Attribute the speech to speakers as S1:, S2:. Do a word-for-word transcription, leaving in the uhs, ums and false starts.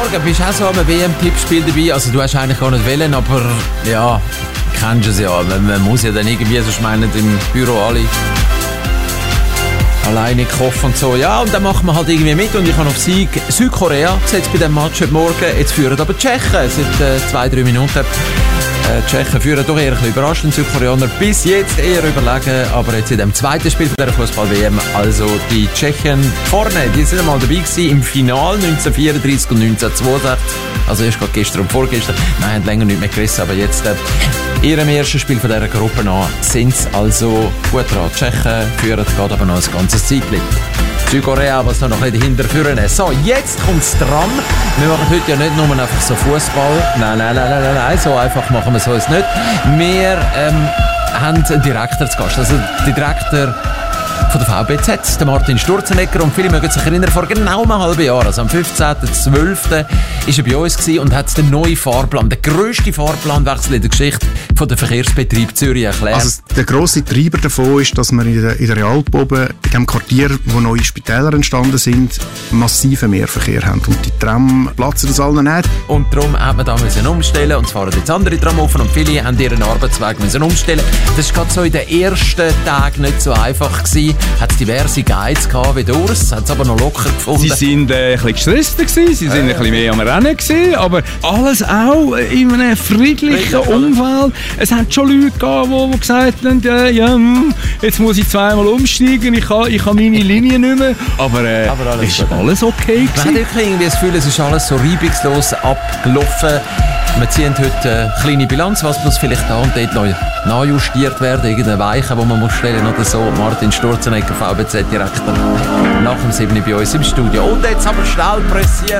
S1: Morgen, bist du auch so am W M-Tippspiel dabei? Also du hast eigentlich gar nicht wollen, aber ja, kennst du es ja. Man, man muss ja dann irgendwie, sonst meinen im Büro alle alleine kochen und so. Ja, und dann machen wir halt irgendwie mit und ich habe auf Sieg Südkorea gesetzt bei dem Match heute Morgen. Jetzt führen aber die Tschechen seit äh, zwei, drei Minuten. Äh, die Tschechen führen doch eher ein bisschen überraschend, Südkoreaner bis jetzt eher überlegen, aber jetzt in dem zweiten Spiel der Fußball-W M, also die Tschechen vorne, die sind einmal dabei gewesen im Finale neunzehnhundertvierunddreißig und neunzehnhundertzweiundsechzig, also erst gerade gestern und vorgestern, nein, haben länger nicht mehr gerissen, aber jetzt äh, ihrem ersten Spiel von dieser Gruppe an sind sie also gut dran. Die Tschechen führen gerade aber noch ein ganzes Zeitchen. Südkorea, was da noch ein bisschen hinterführen. So, jetzt kommt es dran. Wir machen heute ja nicht nur einfach so Fußball. Nein, nein, nein, nein, nein, so einfach machen wir es uns nicht. Wir ähm, haben einen Direktor zu Gast. Also der Direktor von der V B Z, der Martin Sturzenegger. Und viele mögen sich erinnern, vor genau einem halben Jahr, also am fünfzehnten zwölften war er bei uns gewesen und hat den neuen Fahrplan, den grössten Fahrplanwechsel in der Geschichte von der Verkehrsbetrieb Zürich erklärt.
S2: Also der grosse Treiber davon ist, dass wir in der, in der Realp-Oben, in dem Quartier, wo neue Spitäler entstanden sind, massiven Mehrverkehr haben. Und die Tram platzen das allen nicht.
S1: Und darum hat man da müssen umstellen und es fahren jetzt andere Tram offen und viele haben ihren Arbeitsweg müssen umstellen. Das war gerade so in den ersten Tagen nicht so einfach gewesen. Hat es diverse Guides gehabt wie Urs, hat es aber noch locker gefunden.
S3: Sie sind äh, ein bisschen gestresster gewesen, sie sind äh. ein bisschen mehr am Rennen gewesen, aber alles auch in einem friedlichen Umfeld. Es hat schon Leute gegeben, die, die gesagt haben, äh, ja, hm, jetzt muss ich zweimal umsteigen, ich habe ich ha meine Linie nicht mehr. Aber, äh, aber alles ist alles okay gewesen.
S1: Man hat wirklich irgendwie das Gefühl, es ist alles so reibungslos abgelaufen. Wir ziehen heute eine kleine Bilanz, was muss vielleicht da und dort noch nachjustiert werden, irgendeine Weiche, die man muss stellen oder so. Martin Sturzenegger, V B Z-Direktor, nach dem siebten bei uns im Studio. Und jetzt aber schnell pressieren.